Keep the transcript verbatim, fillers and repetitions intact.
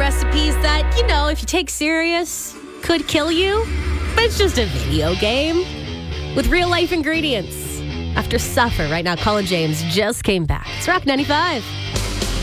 recipes that, you know, if you take serious, could kill you. But it's just a video game with real-life ingredients. After Suffer, right now, Colin James just came back. It's Rock ninety-five.